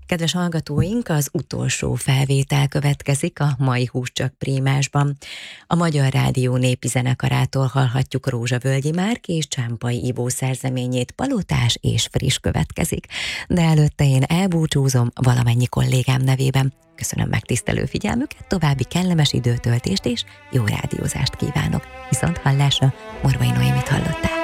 Kedves hallgatóink, az utolsó felvétel következik a mai Húscsak Prímásban. A Magyar Rádió népi zenekarától hallhatjuk Rózsavölgyi Márk és Csámpai Ivó szerzeményét, Palotás és Friss következik. De előtte én elbúcsúzom valamennyi kollégám nevében. Köszönöm megtisztelő figyelmüket, további kellemes időtöltést és jó rádiózást kívánok. Viszont hallásra, Morvai Noémit hallották.